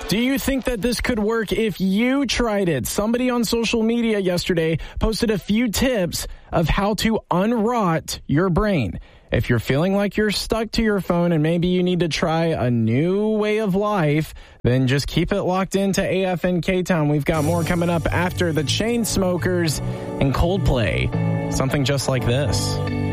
Do you think that this could work if you tried it? Somebody on social media yesterday posted a few tips of how to unrot your brain. If you're feeling like you're stuck to your phone and maybe you need to try a new way of life, then just keep it locked into AFN K-Town. We've got more coming up after the Chainsmokers and Coldplay. Something just like this.